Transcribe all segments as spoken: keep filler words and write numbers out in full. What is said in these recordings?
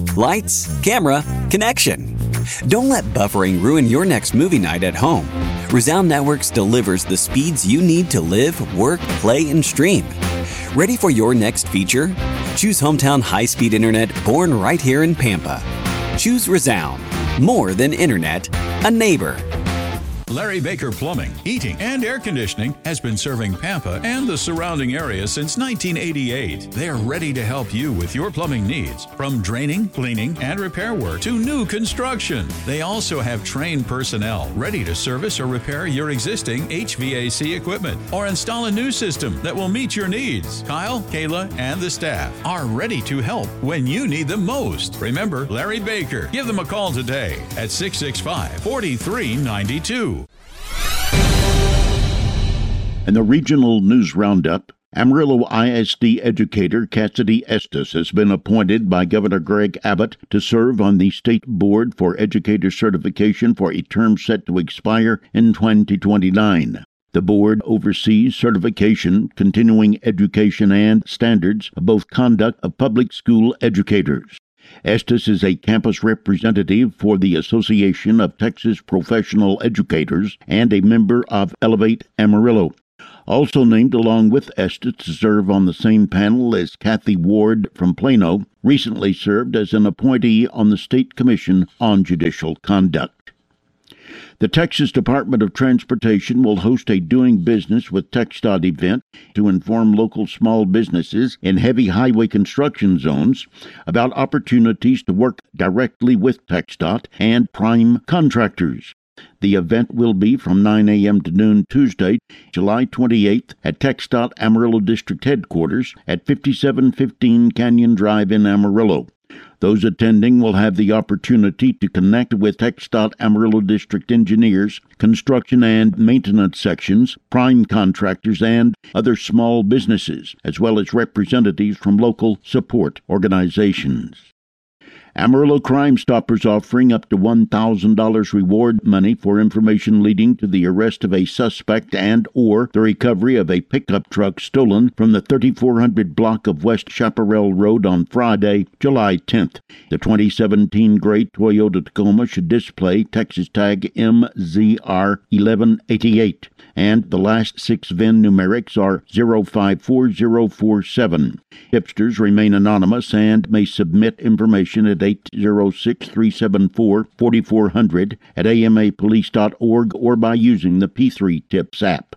Lights, camera, connection. Don't let buffering ruin your next movie night at home. Resound Networks delivers the speeds you need to live, work, play, and stream. Ready for your next feature? Choose hometown high-speed internet born right here in Pampa. Choose Resound. More than internet, a neighbor. Larry Baker Plumbing, Heating, and Air Conditioning has been serving Pampa and the surrounding area since nineteen eighty-eight. They are ready to help you with your plumbing needs, from draining, cleaning, and repair work to new construction. They also have trained personnel ready to service or repair your existing H V A C equipment or install a new system that will meet your needs. Kyle, Kayla, and the staff are ready to help when you need them most. Remember Larry Baker. Give them a call today at six six five, four three nine two. In the Regional News Roundup, Amarillo I S D educator Cassidy Estes has been appointed by Governor Greg Abbott to serve on the State Board for Educator Certification for a term set to expire in twenty twenty-nine. The board oversees certification, continuing education, and standards of both conduct of public school educators. Estes is a campus representative for the Association of Texas Professional Educators and a member of Elevate Amarillo. Also named along with Estes to serve on the same panel as Kathy Ward from Plano, recently served as an appointee on the State Commission on Judicial Conduct. The Texas Department of Transportation will host a Doing Business with TxDOT event to inform local small businesses in heavy highway construction zones about opportunities to work directly with TxDOT and prime contractors. The event will be from nine a.m. to noon Tuesday, July twenty-eighth at TxDOT Amarillo District Headquarters at fifty-seven fifteen Canyon Drive in Amarillo. Those attending will have the opportunity to connect with TxDOT Amarillo District engineers, construction and maintenance sections, prime contractors, and other small businesses, as well as representatives from local support organizations. Amarillo Crime Stoppers offering up to one thousand dollars reward money for information leading to the arrest of a suspect and or the recovery of a pickup truck stolen from the thirty-four hundred block of West Chaparral Road on Friday, July tenth. The twenty seventeen gray Toyota Tacoma should display Texas tag M Z R eleven eighty-eight, and the last six V I N numerics are zero five four zero four seven. Tipsters remain anonymous and may submit information at eight zero six, three seven four, four four zero zero at a m a police dot org or by using the P three Tips app.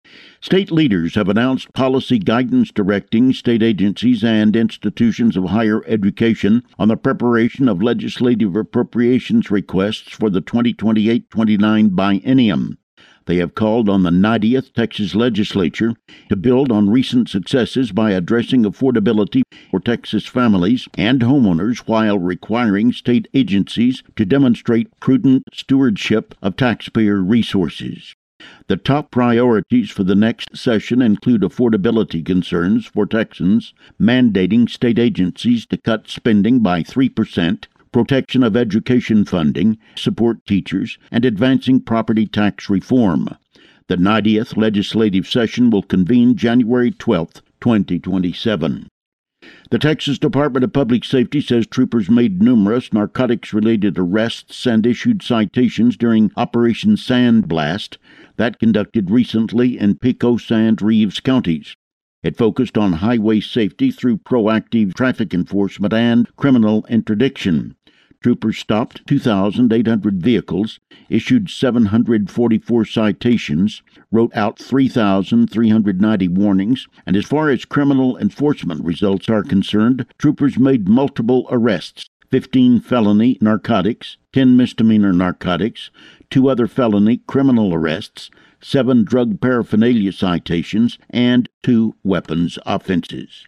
State leaders have announced policy guidance directing state agencies and institutions of higher education on the preparation of legislative appropriations requests for the twenty twenty-eight twenty-nine biennium. They have called on the ninetieth Texas Legislature to build on recent successes by addressing affordability for Texas families and homeowners while requiring state agencies to demonstrate prudent stewardship of taxpayer resources. The top priorities for the next session include affordability concerns for Texans, mandating state agencies to cut spending by three percent, protection of education funding, support teachers, and advancing property tax reform. The ninetieth legislative session will convene January twelfth, twenty twenty-seven. The Texas Department of Public Safety says troopers made numerous narcotics-related arrests and issued citations during Operation Sandblast that conducted recently in Pecos and Reeves counties. It focused on highway safety through proactive traffic enforcement and criminal interdiction. Troopers stopped two thousand eight hundred vehicles, issued seven hundred forty-four citations, wrote out three thousand three hundred ninety warnings, and as far as criminal enforcement results are concerned, troopers made multiple arrests, fifteen felony narcotics, ten misdemeanor narcotics, two other felony criminal arrests, seven drug paraphernalia citations, and two weapons offenses.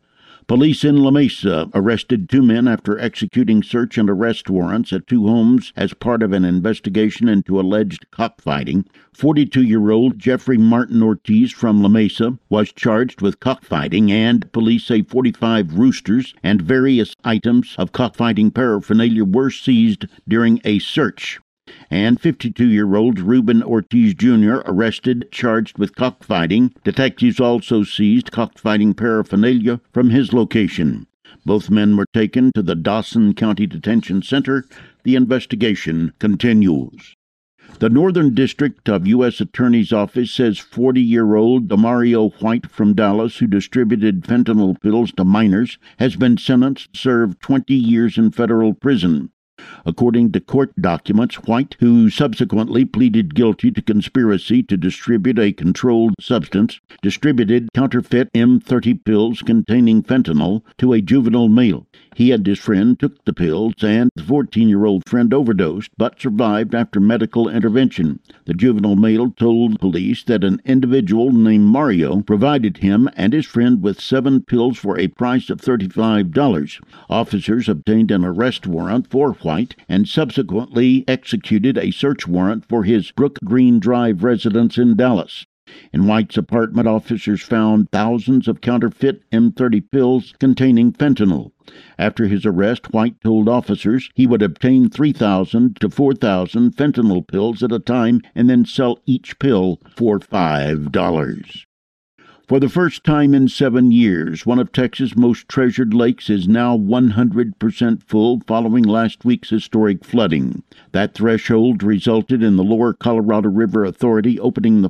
Police in La Mesa arrested two men after executing search and arrest warrants at two homes as part of an investigation into alleged cockfighting. forty-two-year-old Jeffrey Martin Ortiz from La Mesa was charged with cockfighting, and police say forty-five roosters and various items of cockfighting paraphernalia were seized during a search. And fifty-two-year-old Ruben Ortiz Junior arrested, charged with cockfighting. Detectives also seized cockfighting paraphernalia from his location. Both men were taken to the Dawson County Detention Center. The investigation continues. The Northern District of U S Attorney's Office says forty-year-old Demario White from Dallas, who distributed fentanyl pills to minors, has been sentenced to serve twenty years in federal prison. According to court documents, White, who subsequently pleaded guilty to conspiracy to distribute a controlled substance, distributed counterfeit M thirty pills containing fentanyl to a juvenile male. He and his friend took the pills, and the fourteen-year-old friend overdosed, but survived after medical intervention. The juvenile male told police that an individual named Mario provided him and his friend with seven pills for a price of thirty-five dollars. Officers obtained an arrest warrant for White and subsequently executed a search warrant for his Brook Green Drive residence in Dallas. In White's apartment, officers found thousands of counterfeit M thirty pills containing fentanyl. After his arrest, White told officers he would obtain three thousand to four thousand fentanyl pills at a time and then sell each pill for five dollars. For the first time in seven years, one of Texas' most treasured lakes is now one hundred percent full following last week's historic flooding. That threshold resulted in the Lower Colorado River Authority opening the